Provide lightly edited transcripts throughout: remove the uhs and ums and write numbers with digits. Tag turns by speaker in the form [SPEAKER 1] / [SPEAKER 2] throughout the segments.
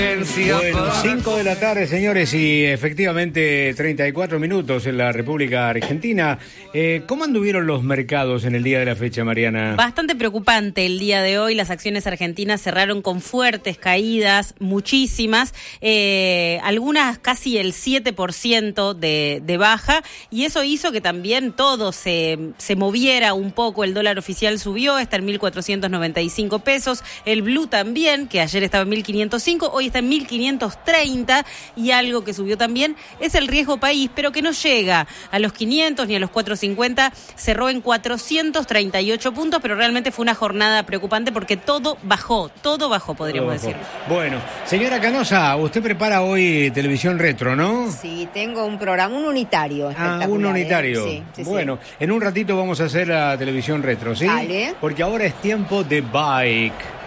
[SPEAKER 1] Bueno, 5 de la tarde, señores, y efectivamente 34 minutos en la República Argentina. ¿Cómo anduvieron los mercados en el día de la fecha, Mariana?
[SPEAKER 2] Bastante preocupante el día de hoy. Las acciones argentinas cerraron con fuertes caídas, muchísimas, algunas casi el 7% de baja, y eso hizo que también todo se moviera un poco. El dólar oficial subió, está en 1.495 pesos. El blue también, que ayer estaba en 1.505, hoy está en 1.530, y algo que subió también es el riesgo país, pero que no llega a los 500 ni a los 450, cerró en 438 puntos, pero realmente fue una jornada preocupante porque todo bajó, podríamos decir.
[SPEAKER 1] Bueno, señora Canosa, usted prepara hoy televisión retro, ¿no?
[SPEAKER 3] Sí, tengo un programa, un unitario espectacular.
[SPEAKER 1] Un unitario.
[SPEAKER 3] Sí,
[SPEAKER 1] bueno, en un ratito vamos a hacer la televisión retro, ¿sí?
[SPEAKER 3] Vale.
[SPEAKER 1] Porque ahora es tiempo de bike.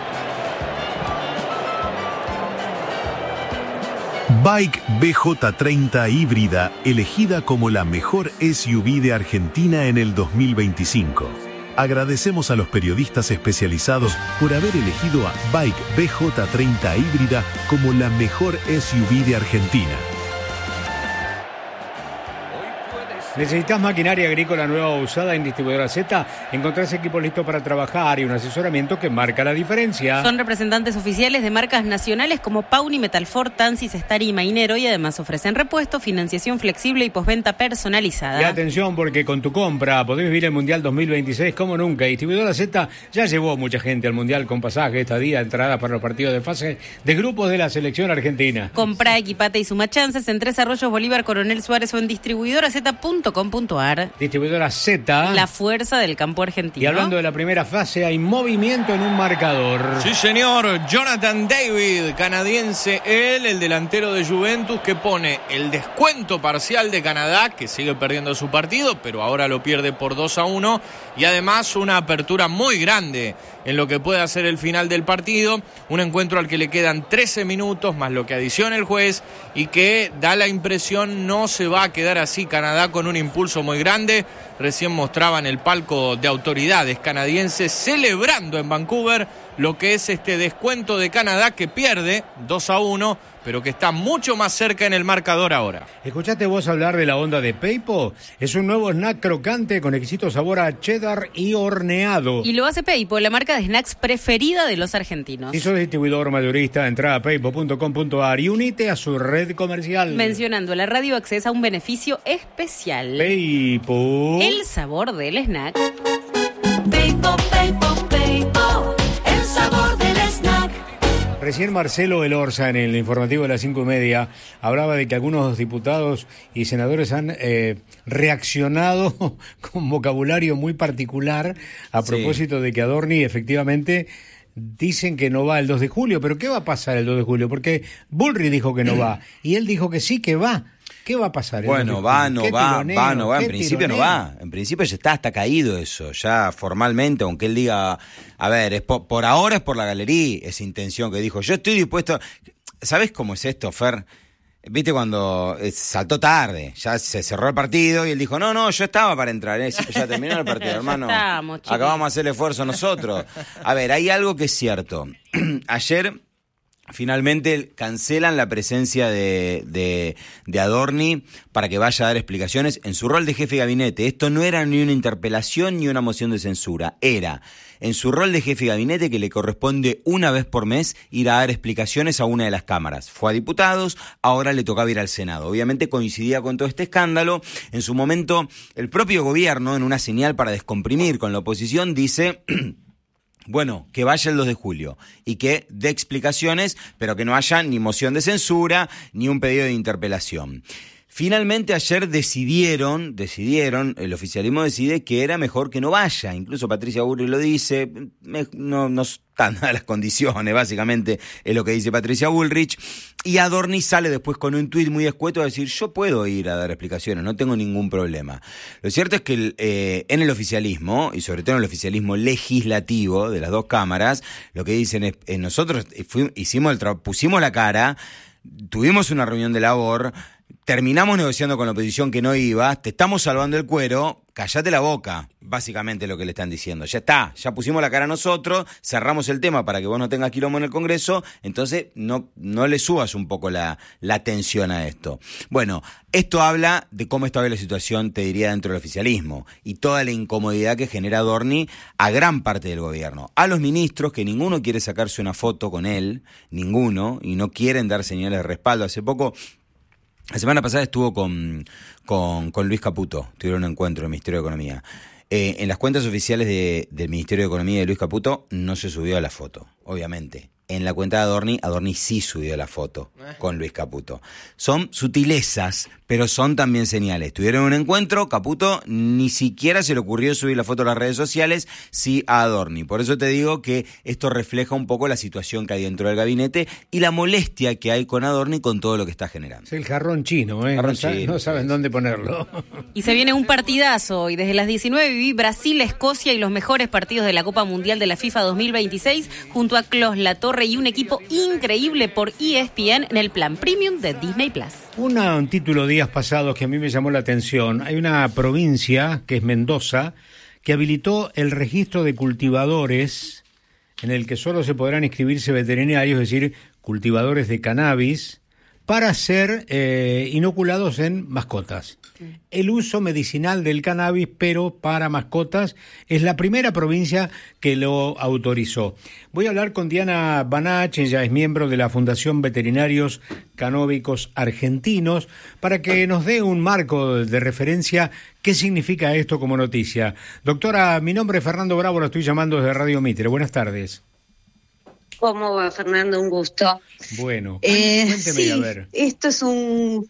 [SPEAKER 4] Bike BJ30 híbrida, elegida como la mejor SUV de Argentina en el 2025. Agradecemos a los periodistas especializados por haber elegido a Bike BJ30 híbrida como la mejor SUV de Argentina.
[SPEAKER 1] ¿Necesitas maquinaria agrícola nueva o usada en Distribuidora Z? Encontrás equipos listos para trabajar y un asesoramiento que marca la diferencia.
[SPEAKER 2] Son representantes oficiales de marcas nacionales como Pauni, Metalfor, Tansys, Stari y Mainero, y además ofrecen repuesto, financiación flexible y postventa personalizada.
[SPEAKER 1] Y atención, porque con tu compra podés vivir el Mundial 2026 como nunca. Distribuidora Z ya llevó mucha gente al Mundial con pasaje, estadía, entradas para los partidos de fase de grupos de la selección argentina.
[SPEAKER 2] Comprá, equipate y suma chances en 3 Arroyos, Bolívar, Coronel Suárez o en distribuidoraz.com.ar.
[SPEAKER 1] Distribuidora Z,
[SPEAKER 2] la fuerza del campo argentino.
[SPEAKER 1] Y hablando de la primera fase, hay movimiento en un marcador.
[SPEAKER 5] Sí, señor. Jonathan David, canadiense, el delantero de Juventus, que pone el descuento parcial de Canadá, que sigue perdiendo su partido, pero ahora lo pierde por 2-1, y además una apertura muy grande en lo que puede hacer el final del partido, un encuentro al que le quedan 13 minutos más lo que adiciona el juez, y que da la impresión no se va a quedar así. Canadá con un impulso muy grande. Recién mostraban el palco de autoridades canadienses celebrando en Vancouver lo que es este descuento de Canadá, que pierde 2-1, pero que está mucho más cerca en el marcador ahora.
[SPEAKER 1] ¿Escuchaste vos hablar de la onda de Peipo? Es un nuevo snack crocante con exquisito sabor a cheddar y horneado.
[SPEAKER 2] Y lo hace Peipo, la marca de snacks preferida de los argentinos.
[SPEAKER 1] Si sos distribuidor mayorista, entrá a peipo.com.ar y unite a su red comercial.
[SPEAKER 2] Mencionando la radio accesa a un beneficio especial.
[SPEAKER 1] Peipo.
[SPEAKER 2] El sabor del snack.
[SPEAKER 6] Peipo, Peipo, Peipo. El sabor del snack.
[SPEAKER 1] Recién Marcelo Elorza, en el informativo de las 5:30, hablaba de que algunos diputados y senadores han reaccionado con vocabulario muy particular a propósito de que Adorni efectivamente dicen que no va el 2 de julio. ¿Pero qué va a pasar el 2 de julio? Porque Bullrich dijo que no va y él dijo que sí que va. ¿Qué va a pasar?
[SPEAKER 7] Bueno, va, no va, en principio no va. En principio ya está hasta caído eso, ya formalmente, aunque él diga, a ver, es por ahora es por la galería, esa intención que dijo, yo estoy dispuesto. ¿Sabés cómo es esto, Fer? Viste cuando saltó tarde, ya se cerró el partido y él dijo, no, yo estaba para entrar, ya terminó el partido, hermano. Acabamos de hacer el esfuerzo nosotros. A ver, hay algo que es cierto. Ayer finalmente cancelan la presencia de Adorni para que vaya a dar explicaciones en su rol de jefe de gabinete. Esto no era ni una interpelación ni una moción de censura, era en su rol de jefe de gabinete, que le corresponde una vez por mes ir a dar explicaciones a una de las cámaras. Fue a diputados, ahora le tocaba ir al Senado. Obviamente coincidía con todo este escándalo. En su momento, el propio gobierno, en una señal para descomprimir con la oposición, dice bueno, que vaya el 2 de julio y que dé explicaciones, pero que no haya ni moción de censura ni un pedido de interpelación. Finalmente ayer decidieron, el oficialismo decide que era mejor que no vaya, incluso Patricia Bullrich lo dice, no están dadas las condiciones, básicamente es lo que dice Patricia Bullrich, y Adorni sale después con un tuit muy escueto a decir, yo puedo ir a dar explicaciones, no tengo ningún problema. Lo cierto es que en el oficialismo, y sobre todo en el oficialismo legislativo de las dos cámaras, lo que dicen es, nosotros pusimos la cara, tuvimos una reunión de labor, terminamos negociando con la oposición que no iba, te estamos salvando el cuero, callate la boca, básicamente lo que le están diciendo. Ya está, ya pusimos la cara nosotros, cerramos el tema para que vos no tengas quilombo en el Congreso, entonces no le subas un poco la tensión a esto. Bueno, esto habla de cómo está hoy la situación, te diría, dentro del oficialismo, y toda la incomodidad que genera Adorni a gran parte del gobierno. A los ministros, que ninguno quiere sacarse una foto con él, ninguno, y no quieren dar señales de respaldo. Hace poco... La semana pasada estuvo con Luis Caputo, tuvieron un encuentro en el Ministerio de Economía. En las cuentas oficiales del Ministerio de Economía de Luis Caputo no se subió la foto, obviamente. En la cuenta de Adorni sí subió la foto con Luis Caputo. Son sutilezas, pero son también señales. Tuvieron un encuentro, Caputo ni siquiera se le ocurrió subir la foto a las redes sociales, sí a Adorni. Por eso te digo que esto refleja un poco la situación que hay dentro del gabinete y la molestia que hay con Adorni con todo lo que está generando.
[SPEAKER 1] Es el jarrón chino, ¿eh? No saben dónde ponerlo.
[SPEAKER 2] Y se viene un partidazo hoy. Desde las 19 viví Brasil, Escocia y los mejores partidos de la Copa Mundial de la FIFA 2026 junto a Klos Latorre y un equipo increíble por ESPN en el plan premium de Disney Plus.
[SPEAKER 1] Un título días pasados que a mí me llamó la atención. Hay una provincia, que es Mendoza, que habilitó el registro de cultivadores en el que solo se podrán inscribirse veterinarios, es decir, cultivadores de cannabis, para ser inoculados en mascotas. El uso medicinal del cannabis, pero para mascotas, es la primera provincia que lo autorizó. Voy a hablar con Diana Banach, ella es miembro de la Fundación Veterinarios Canóbicos Argentinos, para que nos dé un marco de referencia. ¿Qué significa esto como noticia? Doctora, mi nombre es Fernando Bravo, lo estoy llamando desde Radio Mitre. Buenas tardes.
[SPEAKER 8] ¿Cómo va, Fernando? Un gusto.
[SPEAKER 1] Bueno, cuénteme,
[SPEAKER 8] sí,
[SPEAKER 1] a ver.
[SPEAKER 8] Esto es un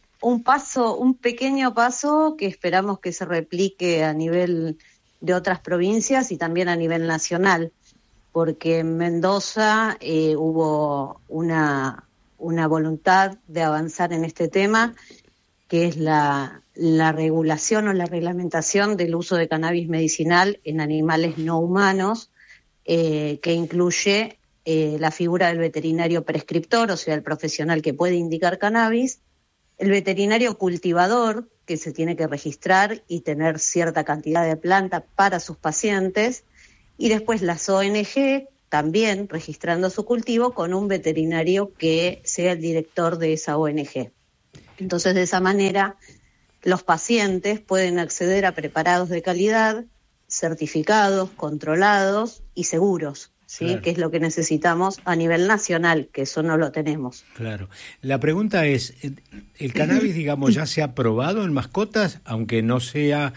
[SPEAKER 8] pequeño paso que esperamos que se replique a nivel de otras provincias y también a nivel nacional, porque en Mendoza hubo una voluntad de avanzar en este tema, que es la regulación o la reglamentación del uso de cannabis medicinal en animales no humanos, que incluye la figura del veterinario prescriptor, o sea, el profesional que puede indicar cannabis, el veterinario cultivador, que se tiene que registrar y tener cierta cantidad de planta para sus pacientes, y después las ONG también registrando su cultivo con un veterinario que sea el director de esa ONG. Entonces, de esa manera, los pacientes pueden acceder a preparados de calidad, certificados, controlados y seguros. ¿Sí? Claro. Que es lo que necesitamos a nivel nacional, que eso no lo tenemos.
[SPEAKER 1] Claro. La pregunta es, ¿el cannabis, digamos, ya se ha probado en mascotas, aunque no sea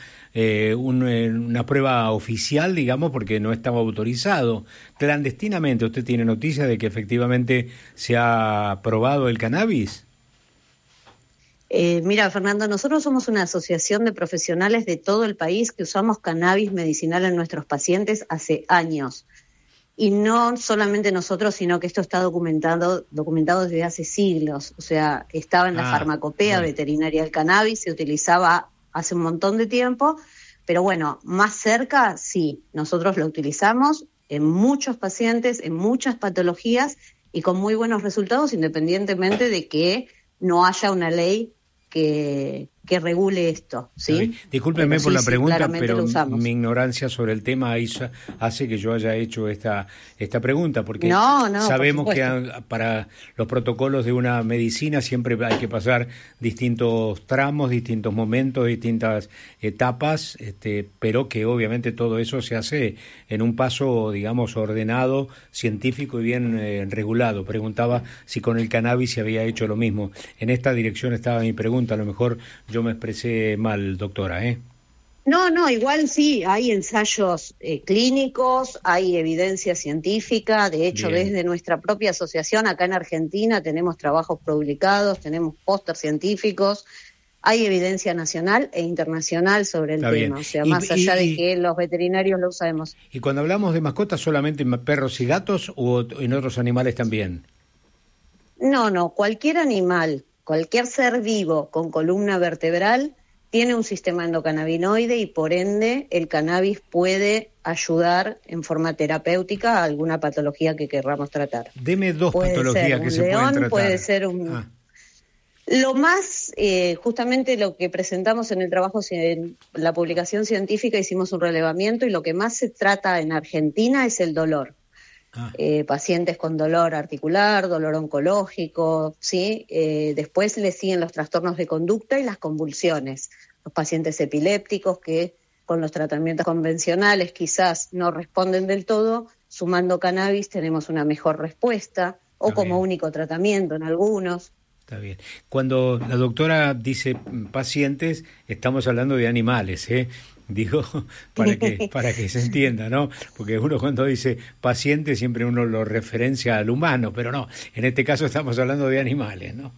[SPEAKER 1] una prueba oficial, digamos, porque no estaba autorizado? Clandestinamente, ¿usted tiene noticia de que efectivamente se ha probado el cannabis?
[SPEAKER 8] Mira, Fernando, nosotros somos una asociación de profesionales de todo el país que usamos cannabis medicinal en nuestros pacientes hace años. Y no solamente nosotros, sino que esto está documentado desde hace siglos. O sea, estaba en la farmacopea veterinaria del cannabis, se utilizaba hace un montón de tiempo, pero bueno, más cerca sí, nosotros lo utilizamos en muchos pacientes, en muchas patologías y con muy buenos resultados, independientemente de que no haya una ley que regule esto, ¿sí?
[SPEAKER 1] Discúlpeme por la pregunta, pero mi ignorancia sobre el tema hace que yo haya hecho esta pregunta, porque sabemos que para los protocolos de una medicina siempre hay que pasar distintos tramos, distintos momentos, distintas etapas, pero que obviamente todo eso se hace en un paso, digamos, ordenado, científico y bien regulado. Preguntaba si con el cannabis se había hecho lo mismo. En esta dirección estaba mi pregunta, a lo mejor yo me expresé mal, doctora, ¿eh?
[SPEAKER 8] No, igual sí, hay ensayos clínicos, hay evidencia científica, de hecho desde nuestra propia asociación acá en Argentina tenemos trabajos publicados, tenemos póster científicos, hay evidencia nacional e internacional sobre el tema, o sea, más allá de que los veterinarios lo usamos.
[SPEAKER 1] ¿Y cuando hablamos de mascotas solamente en perros y gatos o en otros animales también?
[SPEAKER 8] No, cualquier animal, cualquier ser vivo con columna vertebral tiene un sistema endocannabinoide y por ende el cannabis puede ayudar en forma terapéutica a alguna patología que querramos tratar.
[SPEAKER 1] Deme dos patologías que se pueden tratar.
[SPEAKER 8] Puede ser Lo más, justamente lo que presentamos en el trabajo, en la publicación científica, hicimos un relevamiento y lo que más se trata en Argentina es el dolor. Pacientes con dolor articular, dolor oncológico, ¿sí? Después le siguen los trastornos de conducta y las convulsiones. Los pacientes epilépticos que con los tratamientos convencionales quizás no responden del todo, sumando cannabis tenemos una mejor respuesta, o como único tratamiento en algunos.
[SPEAKER 1] Está bien. Cuando la doctora dice pacientes, estamos hablando de animales, Digo, para que se entienda, ¿no? Porque uno cuando dice paciente siempre uno lo referencia al humano, pero no, en este caso estamos hablando de animales, ¿no?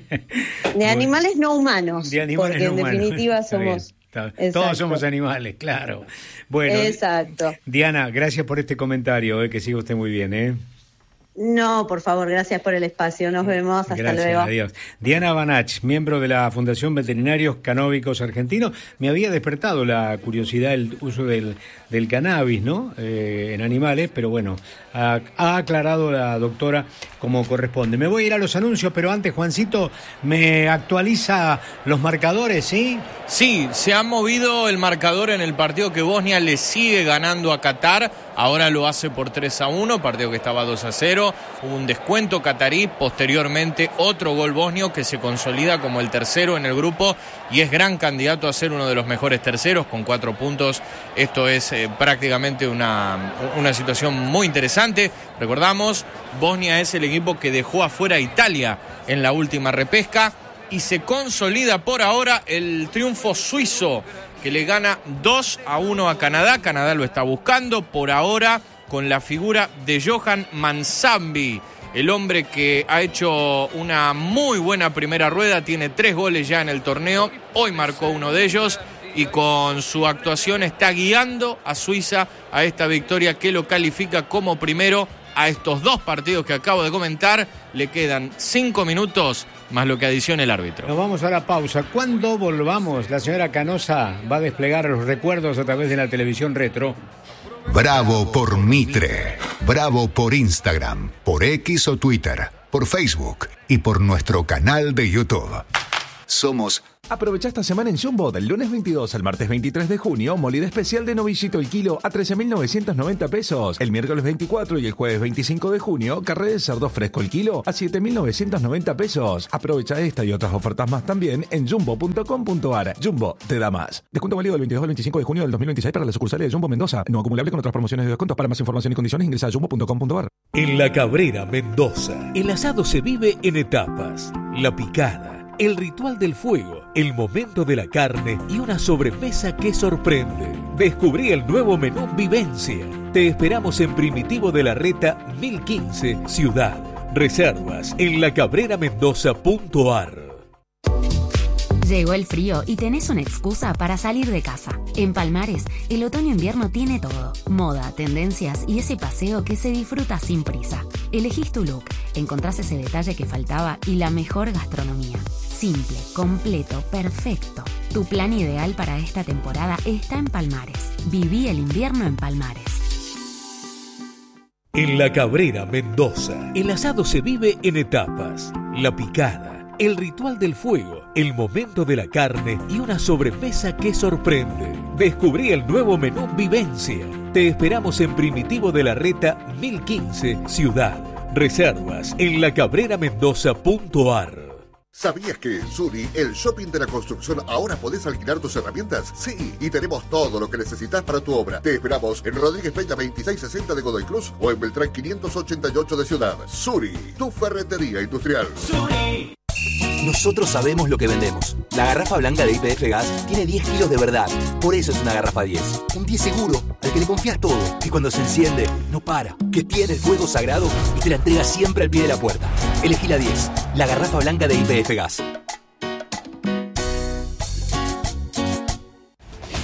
[SPEAKER 8] De animales no humanos,
[SPEAKER 1] de animales
[SPEAKER 8] porque
[SPEAKER 1] no humanos.
[SPEAKER 8] En definitiva somos...
[SPEAKER 1] Todos somos animales, claro. Bueno,
[SPEAKER 8] exacto.
[SPEAKER 1] Diana, gracias por este comentario, que siga usted muy bien,
[SPEAKER 8] No, por favor, gracias por el espacio. Nos vemos. Hasta
[SPEAKER 1] gracias,
[SPEAKER 8] luego.
[SPEAKER 1] Adiós. Diana Banach, miembro de la Fundación Veterinarios Canóbicos Argentinos. Me había despertado la curiosidad el uso del cannabis, ¿no? En animales, pero bueno, ha aclarado la doctora como corresponde. Me voy a ir a los anuncios, pero antes, Juancito, ¿me actualiza los marcadores, sí?
[SPEAKER 5] Sí, se ha movido el marcador en el partido que Bosnia le sigue ganando a Qatar. Ahora lo hace por 3-1, partido que estaba 2-0. Hubo un descuento catarí, posteriormente otro gol bosnio que se consolida como el tercero en el grupo y es gran candidato a ser uno de los mejores terceros con 4 puntos. Esto es prácticamente una situación muy interesante. Recordamos, Bosnia es el equipo que dejó afuera a Italia en la última repesca y se consolida por ahora el triunfo suizo que le gana 2-1 a Canadá. Canadá lo está buscando por ahora con la figura de Johan Manzambi, el hombre que ha hecho una muy buena primera rueda, tiene 3 goles ya en el torneo, hoy marcó uno de ellos y con su actuación está guiando a Suiza a esta victoria que lo califica como primero. A estos 2 partidos que acabo de comentar le quedan 5 minutos más lo que adiciona el árbitro.
[SPEAKER 1] Nos vamos a la pausa. Cuando volvamos, la señora Canosa va a desplegar los recuerdos a través de la televisión retro.
[SPEAKER 9] Bravo por Mitre, bravo por Instagram, por X o Twitter, por Facebook y por nuestro canal de YouTube. Somos...
[SPEAKER 10] Aprovecha esta semana en Jumbo, del lunes 22 al martes 23 de junio, molida especial de novillito el kilo a 13.990 pesos. El miércoles 24 y el jueves 25 de junio, carré de cerdo fresco el kilo a 7.990 pesos. Aprovecha esta y otras ofertas más también en jumbo.com.ar. Jumbo, te da más. Descuento válido del 22 al 25 de junio del 2026 para las sucursales de Jumbo Mendoza. No acumulable con otras promociones de descuentos. Para más información y condiciones ingresa a jumbo.com.ar.
[SPEAKER 11] En La Cabrera, Mendoza, el asado se vive en etapas. La picada, el ritual del fuego, el momento de la carne y una sobremesa que sorprende. Descubrí el nuevo menú Vivencia. Te esperamos en Primitivo de la Reta 1015, Ciudad. Reservas en lacabreramendoza.ar.
[SPEAKER 12] Llegó el frío y tenés una excusa para salir de casa. En Palmares, el otoño-invierno tiene todo. Moda, tendencias y ese paseo que se disfruta sin prisa. Elegís tu look, encontrás ese detalle que faltaba y la mejor gastronomía. Simple, completo, perfecto. Tu plan ideal para esta temporada está en Palmares. Viví el invierno en Palmares.
[SPEAKER 11] En La Cabrera, Mendoza, el asado se vive en etapas. La picada, el ritual del fuego, el momento de la carne y una sobremesa que sorprende. Descubrí el nuevo menú Vivencia. Te esperamos en Primitivo de la Reta 1015, Ciudad. Reservas en lacabreramendoza.ar.
[SPEAKER 13] ¿Sabías que en Suri, el shopping de la construcción, ahora podés alquilar tus herramientas? Sí, y tenemos todo lo que necesitas para tu obra. Te esperamos en Rodríguez Peña 2660 de Godoy Cruz o en Beltrán 588 de Ciudad. Suri, tu ferretería industrial.
[SPEAKER 14] Suri. Nosotros sabemos lo que vendemos. La garrafa blanca de YPF Gas tiene 10 kilos de verdad. Por eso es una garrafa 10. Un 10 seguro, al que le confías todo. Que cuando se enciende, no para. Que tiene el fuego sagrado y te la entrega siempre al pie de la puerta. Elegí la 10. La garrafa blanca de YPF Gas.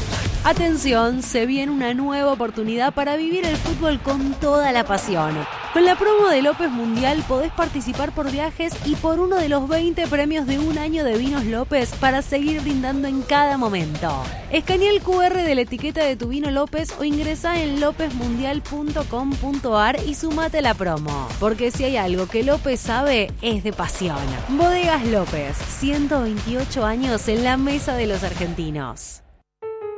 [SPEAKER 15] Atención, se viene una nueva oportunidad para vivir el fútbol con toda la pasión. Con la promo de López Mundial podés participar por viajes y por uno de los 20 premios de un año de Vinos López para seguir brindando en cada momento. Escanea el QR de la etiqueta de tu vino López o ingresa en lopezmundial.com.ar y sumate a la promo. Porque si hay algo que López sabe, es de pasión. Bodegas López, 128 años en la mesa de los argentinos.